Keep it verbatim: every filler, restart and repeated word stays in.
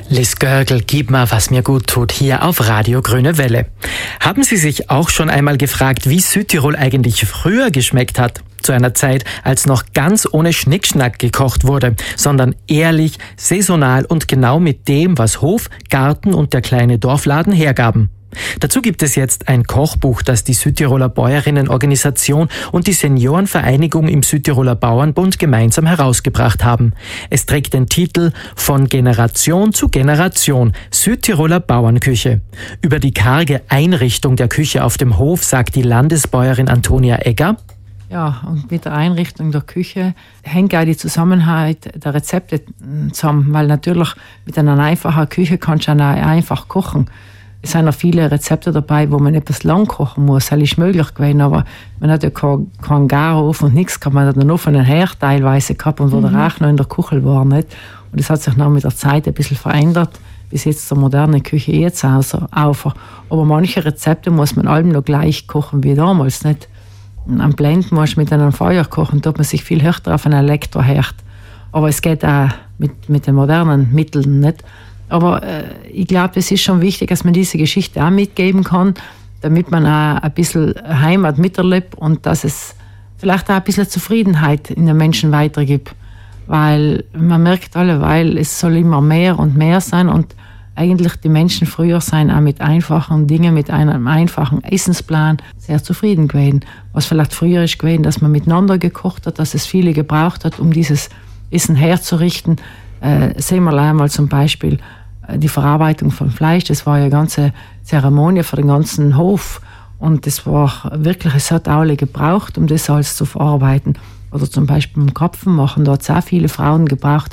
Liz Görgel, gib mal, was mir gut tut, hier auf Radio Grüne Welle. Haben Sie sich auch schon einmal gefragt, wie Südtirol eigentlich früher geschmeckt hat? Zu einer Zeit, als noch ganz ohne Schnickschnack gekocht wurde, sondern ehrlich, saisonal und genau mit dem, was Hof, Garten und der kleine Dorfladen hergaben. Dazu gibt es jetzt ein Kochbuch, das die Südtiroler Bäuerinnenorganisation und die Seniorenvereinigung im Südtiroler Bauernbund gemeinsam herausgebracht haben. Es trägt den Titel Von Generation zu Generation – Südtiroler Bauernküche. Über die karge Einrichtung der Küche auf dem Hof sagt die Landesbäuerin Antonia Egger: Ja, und mit der Einrichtung der Küche hängt auch die Zusammenhalt der Rezepte zusammen, weil natürlich mit einer einfachen Küche kannst du auch einfach kochen. Es sind noch viele Rezepte dabei, wo man etwas lang kochen muss. Das ist möglich gewesen, aber man hat ja keinen kein Garofen und nichts gehabt. Man hat nur von den Herd teilweise gehabt und wo mhm. der Rauch noch in der Küche war. Nicht? Und das hat sich noch mit der Zeit ein bisschen verändert, bis jetzt der moderne Küche jetzt auf. Aber manche Rezepte muss man allem noch gleich kochen wie damals. Nicht? Am Blend muss man mit einem Feuer kochen, tut man sich viel härter auf einen Elektroherd. Aber es geht auch mit, mit den modernen Mitteln nicht. Aber äh, ich glaube, es ist schon wichtig, dass man diese Geschichte auch mitgeben kann, damit man auch ein bisschen Heimat miterlebt und dass es vielleicht auch ein bisschen Zufriedenheit in den Menschen weitergibt. Weil man merkt alleweil, es soll immer mehr und mehr sein und eigentlich die Menschen früher sein auch mit einfachen Dingen, mit einem einfachen Essensplan sehr zufrieden gewesen. Was vielleicht früher ist gewesen, dass man miteinander gekocht hat, dass es viele gebraucht hat, um dieses Essen herzurichten. Äh, sehen wir einmal zum Beispiel die Verarbeitung von Fleisch, das war ja eine ganze Zeremonie für den ganzen Hof und das war wirklich, es hat alle gebraucht, um das alles zu verarbeiten. Oder zum Beispiel beim Krapfen machen, da hat es auch viele Frauen gebraucht,